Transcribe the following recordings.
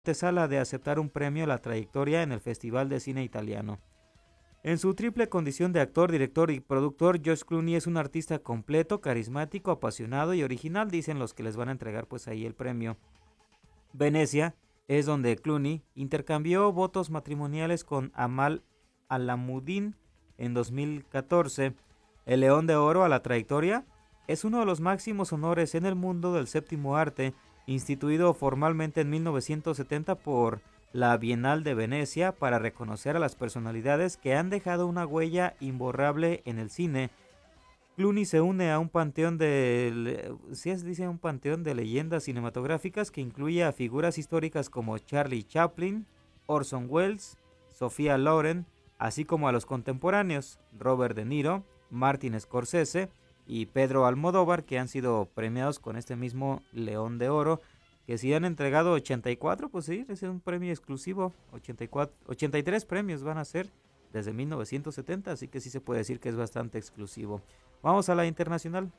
antesala de aceptar un premio a la trayectoria en el Festival de Cine Italiano. En su triple condición de actor, director y productor, George Clooney es un artista completo, carismático, apasionado y original, dicen los que les van a entregar pues ahí el premio. Venecia es donde Clooney intercambió votos matrimoniales con Amal Alamuddin en 2014. El León de Oro a la trayectoria es uno de los máximos honores en el mundo del séptimo arte, instituido formalmente en 1970 por la Bienal de Venecia para reconocer a las personalidades que han dejado una huella imborrable en el cine. Clooney se une a un panteón dice un panteón de leyendas cinematográficas que incluye a figuras históricas como Charlie Chaplin, Orson Welles, Sofía Loren, así como a los contemporáneos Robert De Niro, Martin Scorsese y Pedro Almodóvar, que han sido premiados con este mismo León de Oro, que si han entregado 84, pues sí, es un premio exclusivo. 83 premios van a ser desde 1970, así que sí se puede decir que es bastante exclusivo. Vamos a la internacional.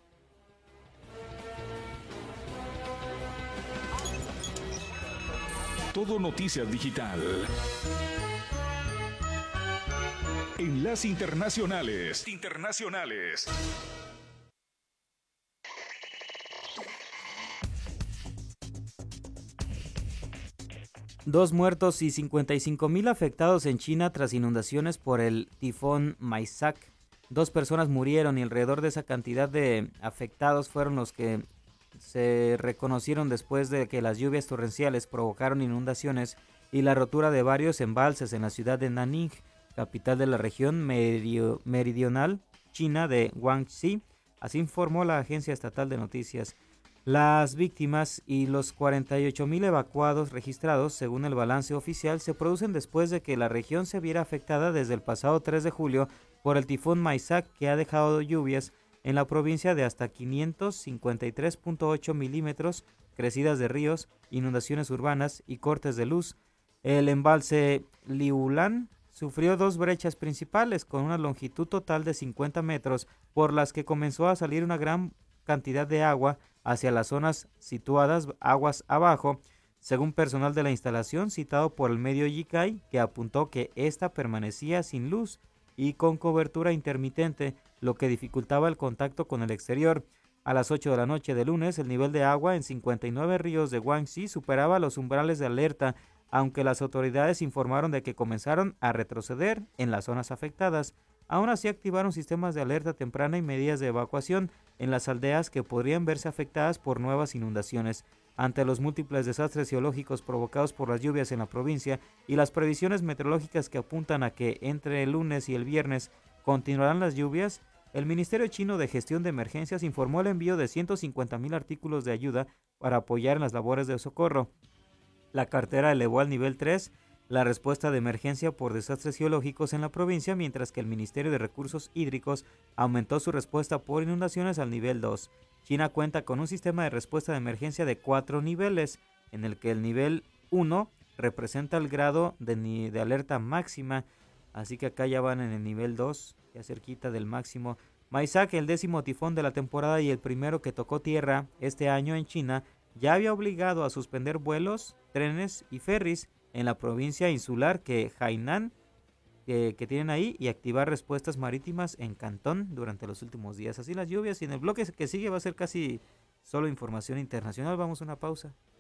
Todo Noticias Digital. Enlace Internacionales. Dos muertos y 55,000 afectados en China tras inundaciones por el tifón Maisak. 2 personas murieron y alrededor de esa cantidad de afectados fueron los que se reconocieron después de que las lluvias torrenciales provocaron inundaciones y la rotura de varios embalses en la ciudad de Nanning, capital de la región meridional china de Guangxi. Así informó la agencia estatal de noticias. Las víctimas y los 48,000 evacuados registrados, según el balance oficial, se producen después de que la región se viera afectada desde el pasado 3 de julio por el tifón Maisak, que ha dejado lluvias en la provincia de hasta 553,8 milímetros, crecidas de ríos, inundaciones urbanas y cortes de luz. El embalse Liulan sufrió 2 brechas principales con una longitud total de 50 metros, por las que comenzó a salir una gran cantidad de agua hacia las zonas situadas aguas abajo, según personal de la instalación citado por el medio Yikai, que apuntó que esta permanecía sin luz y con cobertura intermitente, lo que dificultaba el contacto con el exterior. A las 8 de la noche de lunes, el nivel de agua en 59 ríos de Guangxi superaba los umbrales de alerta, aunque las autoridades informaron de que comenzaron a retroceder en las zonas afectadas. Aún así activaron sistemas de alerta temprana y medidas de evacuación en las aldeas que podrían verse afectadas por nuevas inundaciones. Ante los múltiples desastres geológicos provocados por las lluvias en la provincia y las previsiones meteorológicas que apuntan a que entre el lunes y el viernes continuarán las lluvias, el Ministerio Chino de Gestión de Emergencias informó el envío de 150,000 artículos de ayuda para apoyar en las labores de socorro. La cartera elevó al nivel 3 la respuesta de emergencia por desastres geológicos en la provincia, mientras que el Ministerio de Recursos Hídricos aumentó su respuesta por inundaciones al nivel 2. China cuenta con un sistema de respuesta de emergencia de 4 niveles, en el que el nivel 1 representa el grado de alerta máxima, así que acá ya van en el nivel 2, ya cerquita del máximo. Maisak, el 10º tifón de la temporada y el primero que tocó tierra este año en China, ya había obligado a suspender vuelos, trenes y ferries en la provincia insular que Hainan, que tienen ahí, y activar respuestas marítimas en Cantón durante los últimos días. Así las lluvias, y en el bloque que sigue va a ser casi solo información internacional. Vamos a una pausa.